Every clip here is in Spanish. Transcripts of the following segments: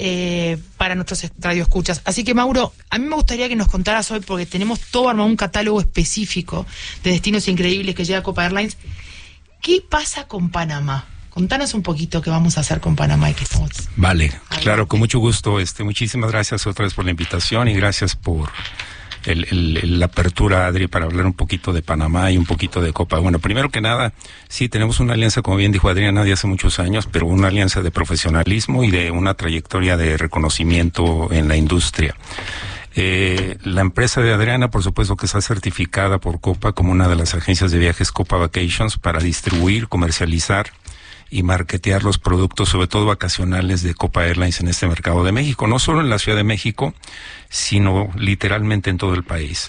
para nuestros radioescuchas. Así que, Mauro, a mí me gustaría que nos contaras hoy, porque tenemos todo armado, un catálogo específico de destinos increíbles que llega a Copa Airlines. ¿Qué pasa con Panamá? Contanos un poquito qué vamos a hacer con Panamá y qué estamos... Vale, claro, con mucho gusto. Muchísimas gracias otra vez por la invitación y gracias por la apertura, Adri, para hablar un poquito de Panamá y un poquito de Copa. Bueno, primero que nada, sí, tenemos una alianza, como bien dijo Adriana, de hace muchos años, pero una alianza de profesionalismo y de una trayectoria de reconocimiento en la industria. La empresa de Adriana, por supuesto, que está certificada por Copa como una de las agencias de viajes Copa Vacations para distribuir, comercializar y marketear los productos, sobre todo vacacionales, de Copa Airlines en este mercado de México, no solo en la Ciudad de México, sino literalmente en todo el país.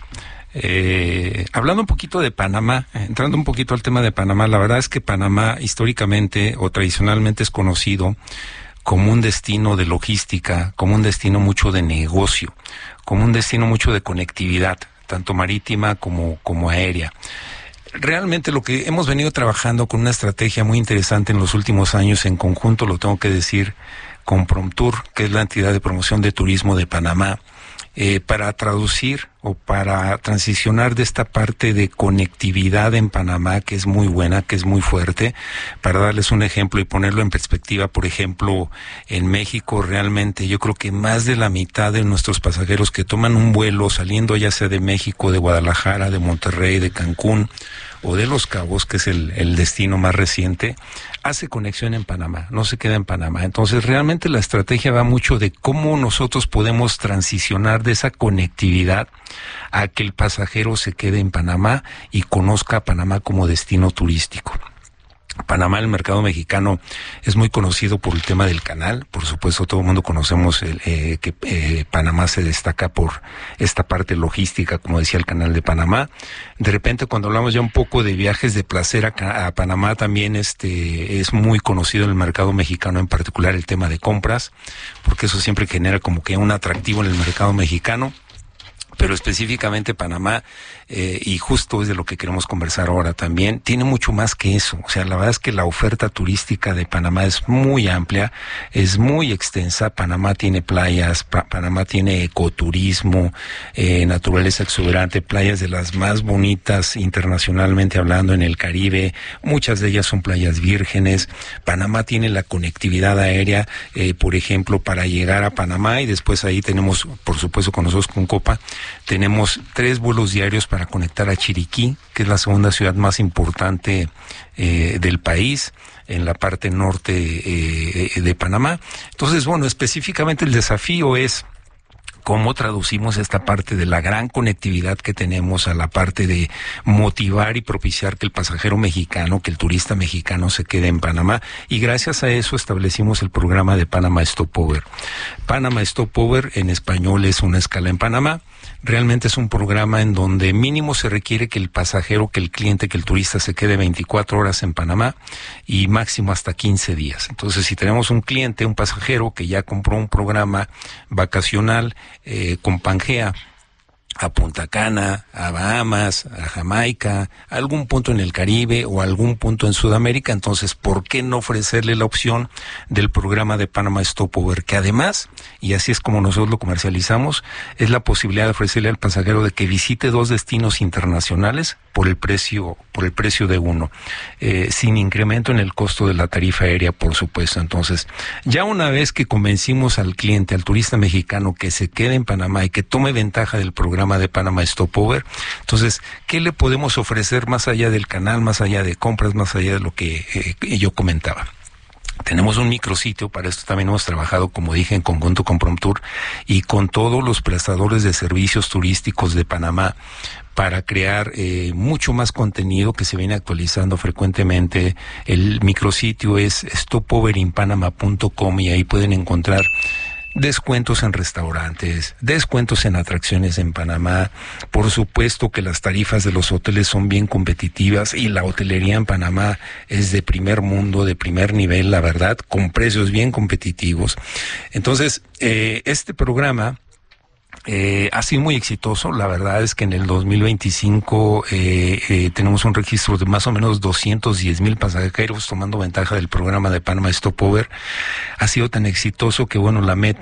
Hablando un poquito de Panamá, entrando un poquito al tema de Panamá, la verdad es que Panamá históricamente o tradicionalmente es conocido como un destino de logística, como un destino mucho de negocio, como un destino mucho de conectividad, tanto marítima como aérea. Realmente lo que hemos venido trabajando con una estrategia muy interesante en los últimos años en conjunto, lo tengo que decir, con Promtur, que es la entidad de promoción de turismo de Panamá, para traducir o para transicionar de esta parte de conectividad en Panamá, que es muy buena, que es muy fuerte. Para darles un ejemplo y ponerlo en perspectiva, por ejemplo, en México realmente yo creo que más de la mitad de nuestros pasajeros que toman un vuelo saliendo ya sea de México, de Guadalajara, de Monterrey, de Cancún o de Los Cabos, que es el destino más reciente, hace conexión en Panamá, no se queda en Panamá. Entonces realmente la estrategia va mucho de cómo nosotros podemos transicionar de esa conectividad a que el pasajero se quede en Panamá y conozca a Panamá como destino turístico. Panamá, el mercado mexicano, es muy conocido por el tema del canal. Por supuesto, todo el mundo conocemos que Panamá se destaca por esta parte logística, como decía, el canal de Panamá. De repente, cuando hablamos ya un poco de viajes de placer a Panamá, también es muy conocido en el mercado mexicano, en particular el tema de compras, porque eso siempre genera como que un atractivo en el mercado mexicano. Pero específicamente Panamá, y justo es de lo que queremos conversar ahora también, tiene mucho más que eso. O sea, la verdad es que la oferta turística de Panamá es muy amplia, es muy extensa. Panamá tiene playas, Panamá tiene ecoturismo, naturaleza exuberante, playas de las más bonitas internacionalmente hablando en el Caribe, muchas de ellas son playas vírgenes. Panamá tiene la conectividad aérea, por ejemplo, para llegar a Panamá, y después ahí tenemos, por supuesto, con nosotros con Copa, tenemos 3 vuelos diarios para conectar a Chiriquí, que es la segunda ciudad más importante del país, en la parte norte de Panamá. Entonces, bueno, específicamente el desafío es cómo traducimos esta parte de la gran conectividad que tenemos a la parte de motivar y propiciar que el pasajero mexicano, que el turista mexicano se quede en Panamá, y gracias a eso establecimos el programa de Panama Stopover. Panama Stopover en español es una escala en Panamá. Realmente es un programa en donde mínimo se requiere que el pasajero, que el cliente, que el turista se quede 24 horas en Panamá y máximo hasta 15 días. Entonces, si tenemos un cliente, un pasajero que ya compró un programa vacacional con Pangea, a Punta Cana, a Bahamas, a Jamaica, a algún punto en el Caribe o algún punto en Sudamérica, entonces, ¿por qué no ofrecerle la opción del programa de Panama Stopover? Que además, y así es como nosotros lo comercializamos, es la posibilidad de ofrecerle al pasajero de que visite 2 destinos internacionales por el precio de uno, sin incremento en el costo de la tarifa aérea, por supuesto. Entonces, ya una vez que convencimos al cliente, al turista mexicano, que se quede en Panamá y que tome ventaja del programa de Panama Stopover, entonces, ¿qué le podemos ofrecer más allá del canal, más allá de compras, más allá de lo que yo comentaba? Tenemos un micrositio, para esto también hemos trabajado, como dije, en conjunto con Promtur y con todos los prestadores de servicios turísticos de Panamá, para crear mucho más contenido que se viene actualizando frecuentemente. El micrositio es stopoverinpanama.com y ahí pueden encontrar descuentos en restaurantes, descuentos en atracciones en Panamá. Por supuesto que las tarifas de los hoteles son bien competitivas y la hotelería en Panamá es de primer mundo, de primer nivel, la verdad, con precios bien competitivos. Entonces, este programa ha sido muy exitoso. La verdad es que en el 2025 tenemos un registro de más o menos 210,000 pasajeros tomando ventaja del programa de Panama Stopover. Ha sido tan exitoso que, bueno, la meta